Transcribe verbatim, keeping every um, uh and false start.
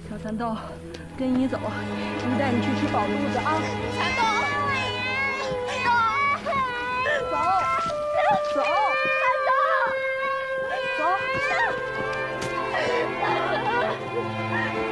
小蚕豆，跟姨走，姨带你去吃饱肚子啊！ 蚕豆。